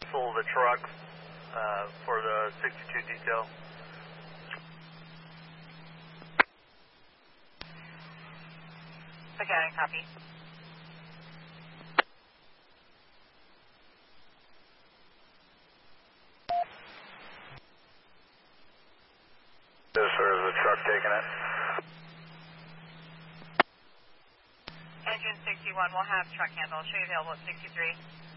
cancel the truck for the 62 detail. Okay, copy. Yes, sir. Is the truck taking it? Engine 61 will have truck handle. Show you available at 63.